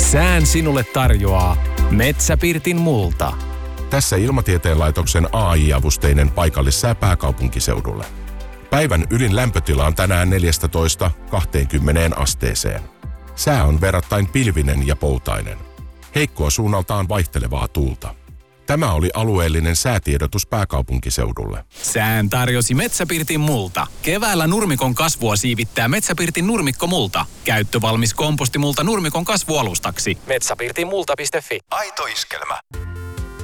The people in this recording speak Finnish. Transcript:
Sään sinulle tarjoaa Metsäpirtin multa. Tässä Ilmatieteen laitoksen AI-avusteinen paikallissää pääkaupunkiseudulle. Päivän ylin lämpötila on tänään 14-20 asteeseen. Sää on verrattain pilvinen ja poutainen. Heikkoa suunnaltaan vaihtelevaa tuulta. Tämä oli alueellinen säätiedotus pääkaupunkiseudulle. Sään tarjosi Metsäpirtin multa. Keväällä nurmikon kasvua siivittää Metsäpirtin nurmikkomulta. Käyttövalmis kompostimulta nurmikon kasvualustaksi. Metsäpirtinmulta.fi. Aito iskelmä.